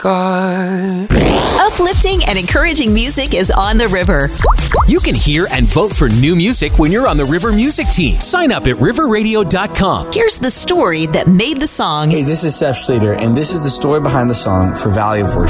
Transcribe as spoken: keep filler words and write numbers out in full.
God. Uplifting and encouraging music is on the River. You can hear and vote for new music when you're on the River Music Team. Sign up at river radio dot com. Here's the story that made the song. Hey, this is Seth Schlueter, and this is the story behind the song for Valley of Worship.